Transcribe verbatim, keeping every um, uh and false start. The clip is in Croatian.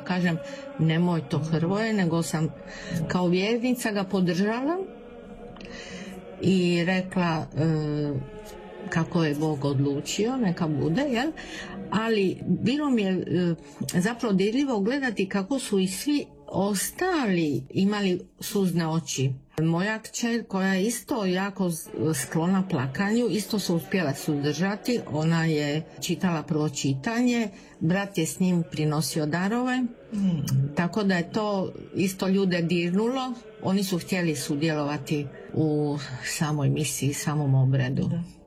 kažem nemoj to Hrvoje, nego sam kao vjernica ga podržala i rekla e, kako je Bog odlučio, neka bude, jel? Ali bilo mi je e, zapravo dirljivo gledati kako su i svi ostali imali suzne oči. Moja kćer koja je isto jako sklona plakanju, isto se uspjela suzdržati, ona je čitala prvo čitanje, brat je s njim prinosio darove, mm. tako da je to isto ljude dirnulo, oni su htjeli sudjelovati u samoj misiji, samom obredu. Da.